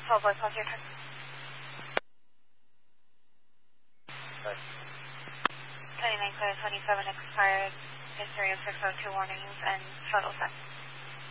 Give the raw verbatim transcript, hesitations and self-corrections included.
twelve Boy, pause your turn. Right. twenty-nine, twenty-seven expired, history of six oh two warnings and total set.